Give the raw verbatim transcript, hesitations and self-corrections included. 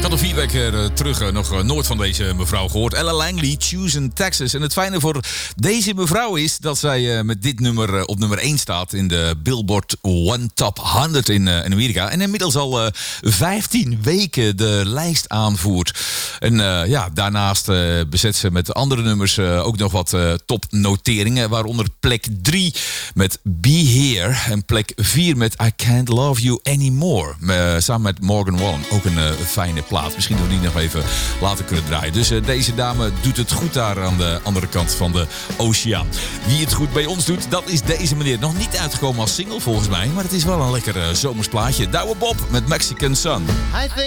Ik had al vier weken terug uh, nog uh, nooit van deze mevrouw gehoord. Ella Langley, Choosing Texas. En het fijne voor deze mevrouw is dat zij uh, met dit nummer uh, op nummer één staat in de Billboard One Top honderd in, uh, in Amerika. En inmiddels al uh, vijftien weken de lijst aanvoert. En uh, ja, daarnaast uh, bezet ze met andere nummers uh, ook nog wat uh, topnoteringen. Waaronder plek drie met Be Here. En plek vier met I Can't Love You Anymore. Uh, samen met Morgan Wallen. Ook een uh, fijne plaat. Misschien dat we die nog even later kunnen draaien. Dus uh, deze dame doet het goed daar aan de andere kant van de oceaan. Wie het goed bij ons doet, dat is deze meneer. Nog niet uitgekomen als single volgens mij. Maar het is wel een lekker uh, zomers plaatje. Douwe Bob met Mexican Sun.